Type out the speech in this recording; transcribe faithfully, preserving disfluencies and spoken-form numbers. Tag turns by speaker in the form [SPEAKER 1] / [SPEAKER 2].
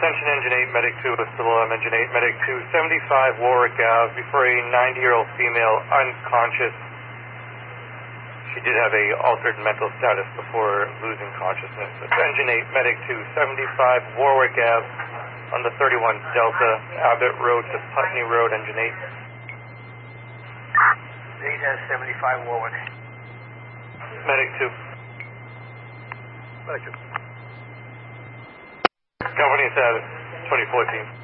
[SPEAKER 1] Attention Engine eight, Medic two, Whistle Alarm Engine eight, Medic two, seventy-five Warwick Ave, before a ninety-year-old female unconscious. She did have a altered mental status before losing consciousness. It's Engine eight, Medic two, seventy-five Warwick Ave on the thirty-one Delta, Abbott Road to Putney Road, Engine eight.
[SPEAKER 2] eight has seventy-five Warwick.
[SPEAKER 1] Medic two.
[SPEAKER 2] Medic two.
[SPEAKER 1] Company status, twenty fourteen.